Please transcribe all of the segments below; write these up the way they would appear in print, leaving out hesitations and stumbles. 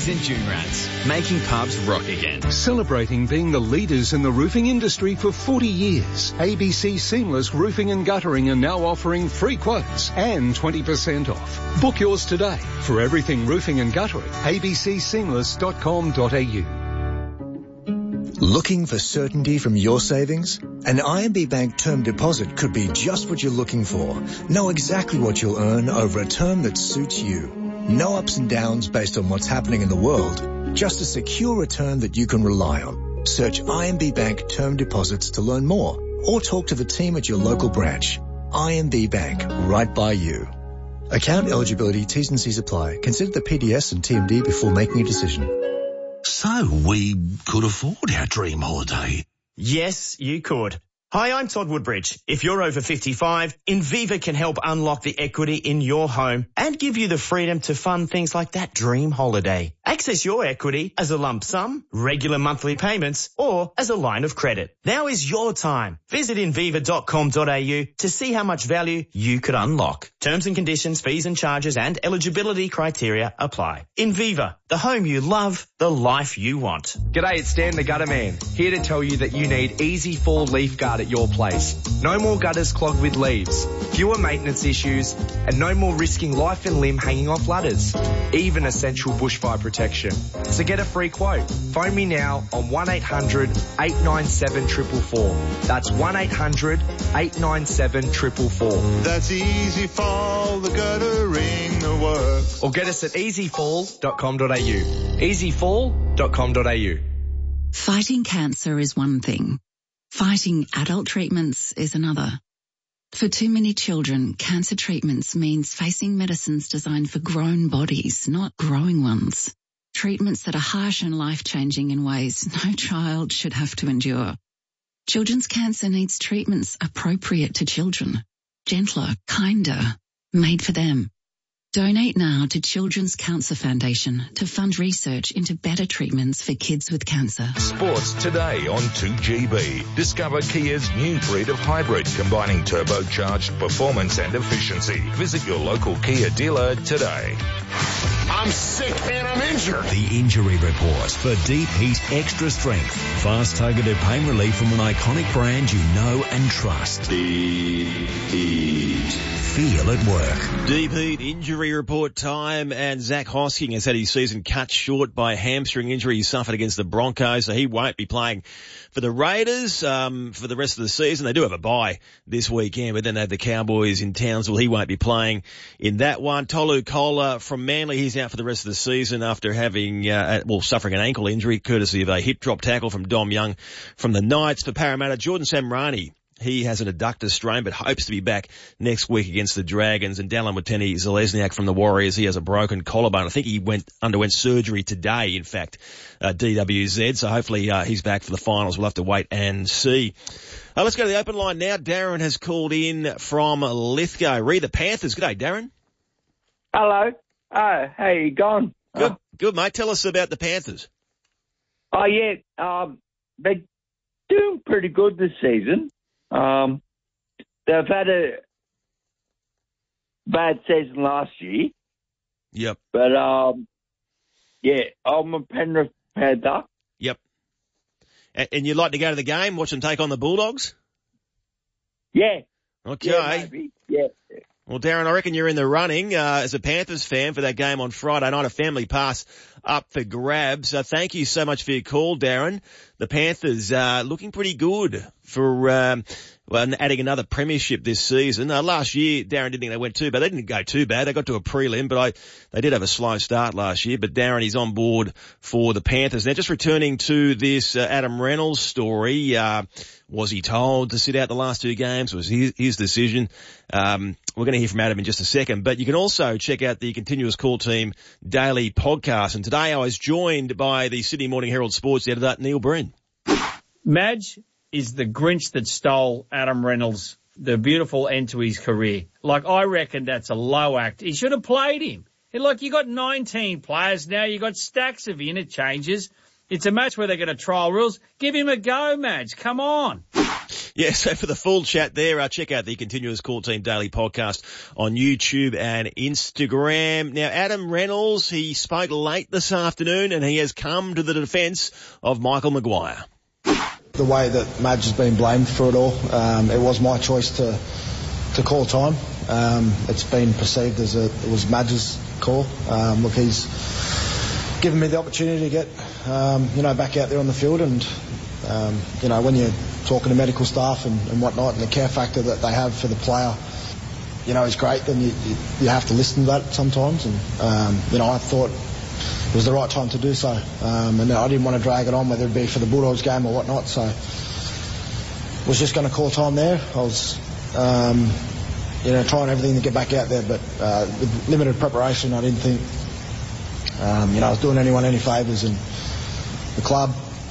Seasons in Junrats, making pubs rock again. Celebrating being the leaders in the roofing industry for 40 years, ABC Seamless Roofing and Guttering are now offering free quotes and 20% off. Book yours today. For everything roofing and guttering, abcseamless.com.au. Looking for certainty from your savings? An IMB Bank term deposit could be just what you're looking for. Know exactly what you'll earn over a term that suits you. No ups and downs based on what's happening in the world. Just a secure return that you can rely on. Search IMB Bank term deposits to learn more or talk to the team at your local branch. IMB Bank, right by you. Account eligibility, T's and C's apply. Consider the PDS and TMD before making a decision. So we could afford our dream holiday. Yes, you could. Hi, I'm Todd Woodbridge. If you're over 55, Inviva can help unlock the equity in your home and give you the freedom to fund things like that dream holiday. Access your equity as a lump sum, regular monthly payments, or as a line of credit. Now is your time. Visit inviva.com.au to see how much value you could unlock. Terms and conditions, fees and charges and eligibility criteria apply. Inviva, the home you love, the life you want. G'day, it's Dan the Gutter Man, here to tell you that you need Easy Fall Leaf Guard at your place. No more gutters clogged with leaves, fewer maintenance issues, and no more risking life and limb hanging off ladders, even essential bushfire protection. So get a free quote. Phone me now on 1800 897 444. That's 1800 897 444. That's Easy Fall, the guttering the work. Or get us at easyfall.com.au. easyfall.com.au. Fighting cancer is one thing. Fighting adult treatments is another. For too many children, cancer treatments means facing medicines designed for grown bodies, not growing ones. Treatments that are harsh and life-changing in ways no child should have to endure. Children's cancer needs treatments appropriate to children, gentler, kinder, made for them. Donate now to Children's Cancer Foundation to fund research into better treatments for kids with cancer. Sports today on 2GB. Discover Kia's new breed of hybrid combining turbocharged performance and efficiency. Visit your local Kia dealer today. I'm sick and I'm injured. The Injury Report for Deep Heat Extra Strength. Fast targeted pain relief from an iconic brand you know and trust. Deep Heat. Feel at work. Deep Heat Injury Report time, and Zach Hosking has had his season cut short by a hamstring injury he suffered against the Broncos, so he won't be playing for the Raiders for the rest of the season. They do have a bye this weekend, but then they have the Cowboys in Townsville. He won't be playing in that one. Tolu Kola from Manly, he's out for the rest of the season after having, suffering an ankle injury courtesy of a hip drop tackle from Dom Young from the Knights. For Parramatta, Jordan Samrani, he has an adductor strain, but hopes to be back next week against the Dragons. And Dallin Watene-Zelezniak from the Warriors, he has a broken collarbone. I think he underwent surgery today, in fact, DWZ. So hopefully he's back for the finals. We'll have to wait and see. Let's go to the open line now. Darren has called in from Lithgow. Read the Panthers. G'day, Darren. Hello. How you going? Good, mate. Tell us about the Panthers. They're doing pretty good this season. They've had a bad season last year. Yep. But, I'm a Penrith Panther. Yep. And you'd like to go to the game, watch them take on the Bulldogs? Yeah. Okay. Yeah, maybe. Yeah. Well, Darren, I reckon you're in the running as a Panthers fan for that game on Friday night, a family pass up for grabs. Thank you so much for your call, Darren. The Panthers looking pretty good for adding another premiership this season. Last year, Darren didn't think they went too bad. They didn't go too bad. They got to a prelim, but they did have a slow start last year. But Darren is on board for the Panthers. Now, just returning to this Adam Reynolds story, was he told to sit out the last two games? Was his decision? We're going to hear from Adam in just a second, but you can also check out the Continuous Call Team daily podcast. And today I was joined by the Sydney Morning Herald sports editor, Neil Breen. Madge is the Grinch that stole Adam Reynolds, the beautiful end to his career. I reckon that's a low act. He should have played him. You got 19 players now. You got stacks of interchanges. It's a match where they're going to trial rules. Give him a go, Madge. Come on. Yeah, so for the full chat there, check out the Continuous Call Team Daily podcast on YouTube and Instagram. Now, Adam Reynolds, he spoke late this afternoon and he has come to the defence of Michael Maguire. The way that Madge has been blamed for it all, it was my choice to call time. It's been perceived as it was Madge's call. Look, he's given me the opportunity to get, back out there on the field and, when you're talking to medical staff and whatnot and the care factor that they have for the player, is great, then you have to listen to that sometimes. And, I thought it was the right time to do so. And I didn't want to drag it on, whether it be for the Bulldogs game or whatnot. So was just going to call time there. I was, trying everything to get back out there, but with limited preparation, I didn't think, I was doing anyone any favours. And the club,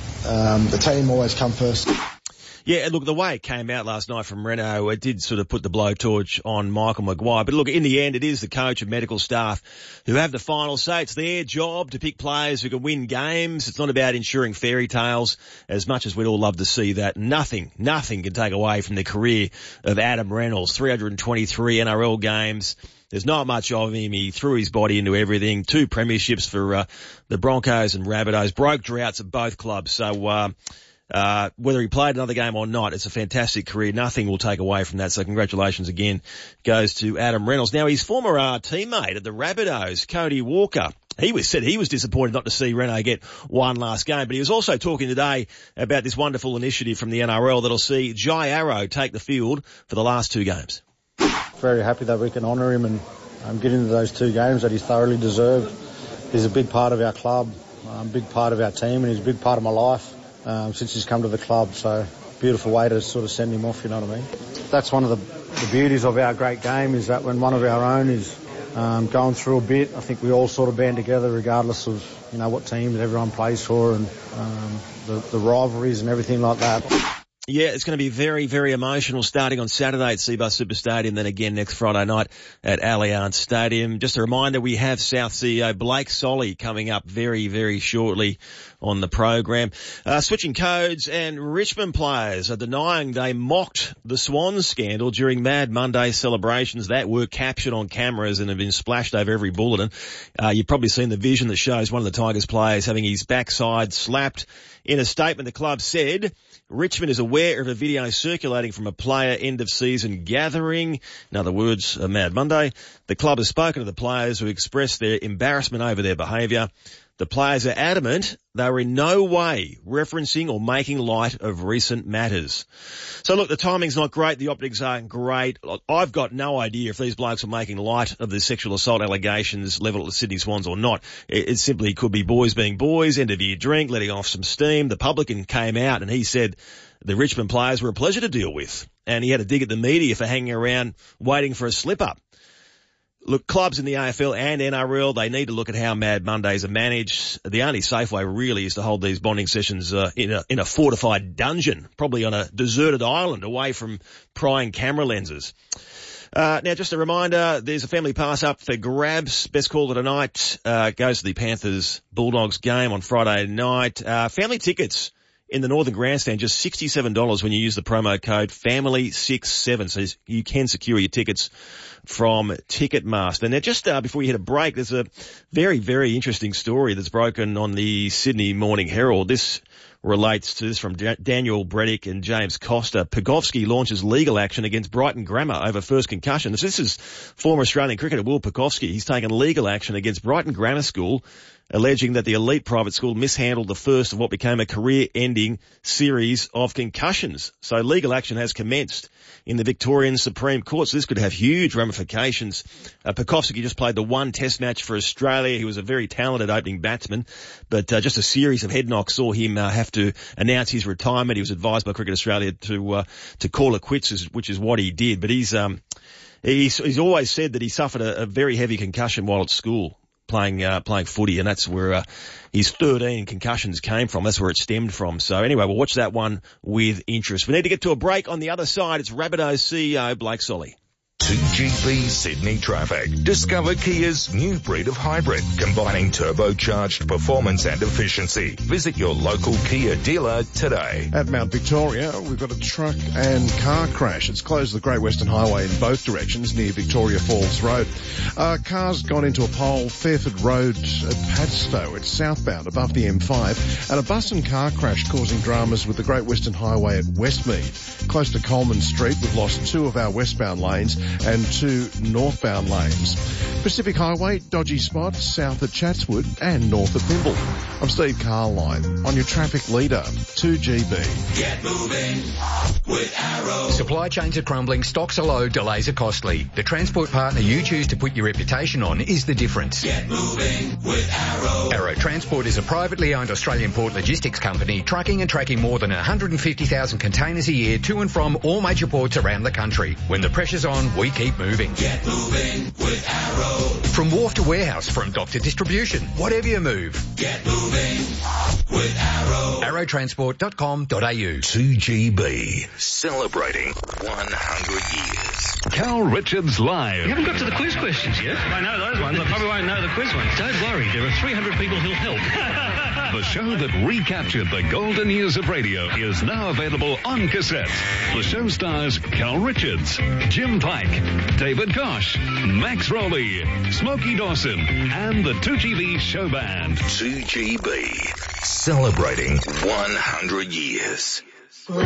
the team always come first. Yeah, look, the way it came out last night from Renault, it did sort of put the blowtorch on Michael Maguire. But look, in the end, it is the coach and medical staff who have the final say. It's their job to pick players who can win games. It's not about ensuring fairy tales, as much as we'd all love to see that. Nothing can take away from the career of Adam Reynolds. 323 NRL games. There's not much of him. He threw his body into everything. 2 premierships for the Broncos and Rabbitohs. Broke droughts at both clubs. So whether he played another game or not, it's a fantastic career. Nothing will take away from that. So congratulations again goes to Adam Reynolds. Now, his former teammate at the Rabbitohs, Cody Walker, said he was disappointed not to see Renault get one last game, but he was also talking today about this wonderful initiative from the NRL that'll see Jai Arrow take the field for the last 2 games. Very happy that we can honour him and get into those 2 games that he's thoroughly deserved. He's a big part of our club, a big part of our team, and he's a big part of my life since he's come to the club. So beautiful way to sort of send him off, you know what I mean? That's one of the beauties of our great game, is that when one of our own is going through a bit, I think we all sort of band together regardless of, what team that everyone plays for and the rivalries and everything like that. Yeah, it's going to be very, very emotional starting on Saturday at Cbus Super Stadium, then again next Friday night at Allianz Stadium. Just a reminder, we have South CEO Blake Solly coming up very, very shortly on the program. Switching codes, and Richmond players are denying they mocked the Swans scandal during Mad Monday celebrations that were captured on cameras and have been splashed over every bulletin. You've probably seen the vision that shows one of the Tigers players having his backside slapped. In a statement, the club said Richmond is aware of a video circulating from a player end-of-season gathering. In other words, a Mad Monday. The club has spoken to the players who expressed their embarrassment over their behaviour. The players are adamant they were in no way referencing or making light of recent matters. So look, the timing's not great. The optics aren't great. I've got no idea if these blokes are making light of the sexual assault allegations levelled at the Sydney Swans or not. It simply could be boys being boys, end of year drink, letting off some steam. The publican came out and he said the Richmond players were a pleasure to deal with. And he had a dig at the media for hanging around waiting for a slip-up. Look, clubs in the AFL and NRL, they need to look at how Mad Mondays are managed. The only safe way really is to hold these bonding sessions in a fortified dungeon, probably on a deserted island away from prying camera lenses. Now, just a reminder, there's a family pass up for grabs. Best call of the night goes to the Panthers Bulldogs game on Friday night. Family tickets in the Northern Grandstand, just $67 when you use the promo code FAMILY67. So you can secure your tickets from Ticketmaster. Now, just before you hit a break, there's a very, very interesting story that's broken on the Sydney Morning Herald. This relates to this from Daniel Bredick and James Costa. Pugovski launches legal action against Brighton Grammar over first concussion. This is former Australian cricketer Will Pugovski. He's taken legal action against Brighton Grammar School, alleging that the elite private school mishandled the first of what became a career-ending series of concussions. So legal action has commenced in the Victorian Supreme Court, so this could have huge ramifications. Pukovski just played the one test match for Australia. He was a very talented opening batsman, but just a series of head knocks saw him have to announce his retirement. He was advised by Cricket Australia to call it quits, which is what he did. But he's always said that he suffered a very heavy concussion while at school, playing footy, and that's where his 13 concussions came from. That's where it stemmed from. So anyway, we'll watch that one with interest. We need to get to a break. On the other side, it's Rabbitohs CEO Blake Solly. 2 2GB Sydney traffic. Discover Kia's new breed of hybrid, combining turbocharged performance and efficiency. Visit your local Kia dealer today. At Mount Victoria, we've got a truck and car crash. It's closed the Great Western Highway in both directions near Victoria Falls Road. Car's gone into a pole, Fairford Road at Padstow. It's southbound above the M5. And a bus and car crash causing dramas with the Great Western Highway at Westmead. Close to Coleman Street, we've lost 2 of our westbound lanes and 2 northbound lanes. Pacific Highway, dodgy spots south at Chatswood and north at Thimble. I'm Steve Carline on your traffic leader, 2GB. Get moving with Arrow. Supply chains are crumbling, stocks are low, delays are costly. The transport partner you choose to put your reputation on is the difference. Get moving with Arrow. Arrow Transport is a privately owned Australian port logistics company trucking and tracking more than 150,000 containers a year to and from all major ports around the country. When the pressure's on, we keep moving. Get moving with Arrow. From wharf to warehouse, from dock to distribution, whatever you move. Get moving with Arrow. Arrowtransport.com.au. 2GB, celebrating 100 years. Cal Richards Live. You haven't got to the quiz questions yet. I know those ones. I probably won't know the quiz ones. Don't worry, there are 300 people who'll help. The show that recaptured the golden years of radio is now available on cassette. The show stars Cal Richards, Jim Pike, David Kosh, Max Rowley, Smokey Dawson, and the 2GB Show Band. 2GB, celebrating 100 years.